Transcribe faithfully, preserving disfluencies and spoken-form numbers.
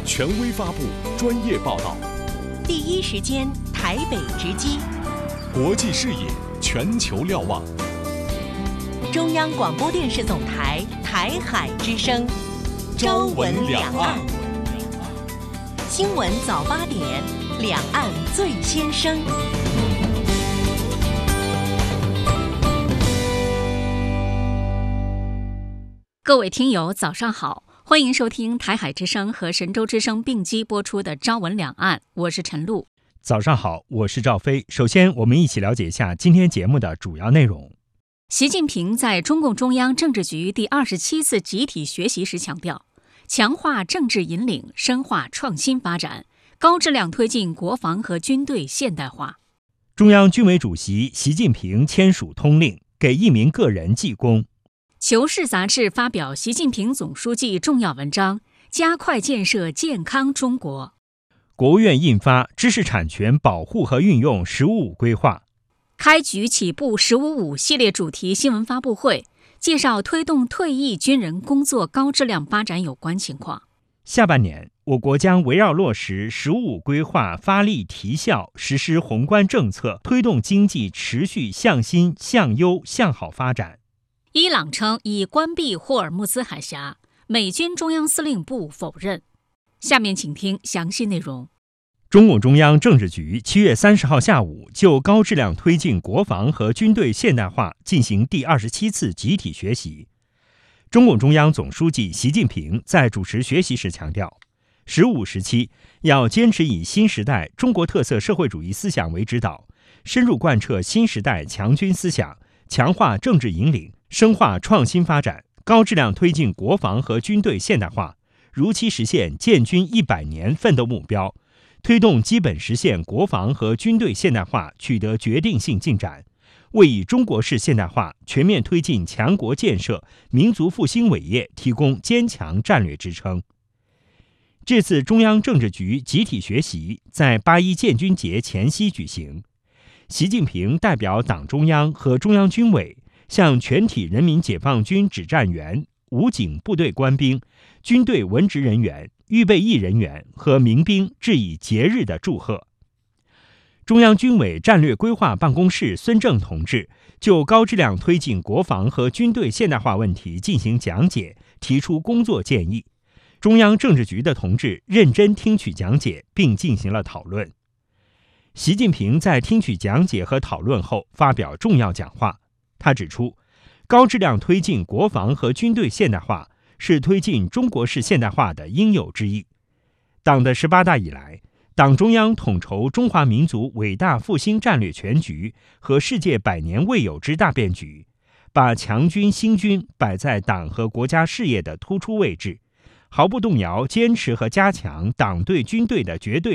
权威发布，专业报道， 第一时间台北直击， 国际视野，全球瞭望。 中央广播电视总台台海之声，朝闻两岸。新闻早八点，两岸最先声。 各位听友早上好，欢迎收听台海之声和神州之声并机播出的朝闻两岸，我是陈露。 早上好，我是赵飞。首先我们一起了解一下今天节目的主要内容。 习近平在中共中央政治局第二十七次集体学习时强调，强化政治引领，深化创新发展，高质量推进国防和军队现代化。 中央军委主席习近平签署通令，给一名个人记功。 求是杂志发表习近平总书记重要文章，加快建设健康中国。 国务院印发知识产权保护和运用“十五五”规划。 开局起步“十五五”系列主题新闻发布会，介绍推动退役军人工作高质量发展有关情况。 下半年，我国将围绕落实“十五五”规划发力提效，实施宏观政策，推动经济持续向新、向优、向好发展。 伊朗称已关闭霍尔木兹海峡，美军中央司令部否认。下面请听详细内容。 中共中央政治局七月三十号下午就高质量推进国防和军队现代化进行第二十七次集体学习。中共中央总书记习近平在主持学习时强调，十五时期要坚持以新时代中国特色社会主义思想为指导，深入贯彻新时代强军思想，强化政治引领，深化创新发展，高质量推进国防和军队现代化，如期实现建军一百年奋斗目标，推动基本实现国防和军队现代化取得决定性进展，为以中国式现代化全面推进强国建设、民族复兴伟业提供坚强战略支撑。这次中央政治局集体学习在八一建军节前夕举行，习近平代表党中央和中央军委向全体人民解放军指战员、武警部队官兵、军队文职人员、预备役人员和民兵致以节日的祝贺。中央军委战略规划办公室孙正同志就高质量推进国防和军队现代化问题进行讲解，提出工作建议。中央政治局的同志认真听取讲解，并进行了讨论。习近平在听取讲解和讨论后发表重要讲话。他指出，高质量推进国防和军队现代化是推进中国式现代化的应有之义。党的十八大以来，党中央统筹中华民族伟大复兴战略全局和世界百年未有之大变局，把强军兴军摆在党和国家事业的突出位置，毫不动摇坚持和加强党对军队的绝对